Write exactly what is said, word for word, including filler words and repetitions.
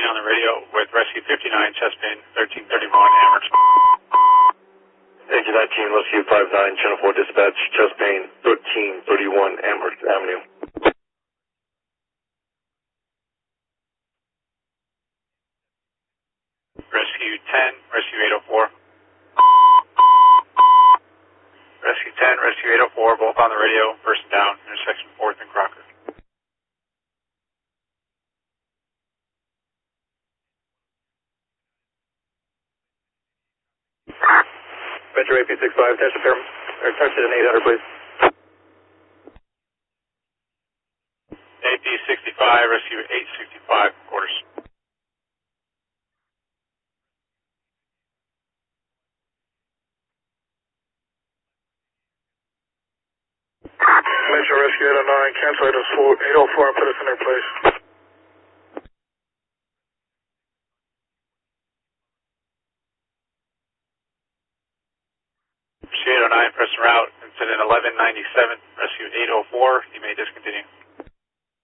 on the radio with Rescue fifty-nine, chest pain, thirteen thirty-one, Amherst. Yankee nineteen, Rescue five nine, Channel four dispatch, chest pain, thirteen thirty-one, Amherst Avenue. Rescue ten, Rescue eight oh four. Rescue ten, Rescue eight oh four, both on the radio, person down, intersection fourth and Crocker. Metro A P sixty-five, test repair, or test it in eight hundred, please. A P sixty-five, Rescue eight sixty-five, quarters. Metro Rescue eight oh nine, cancel eight oh four and put us in their place. Rescue eight oh nine, press route, incident eleven ninety-seven, Rescue eight oh four, you may discontinue.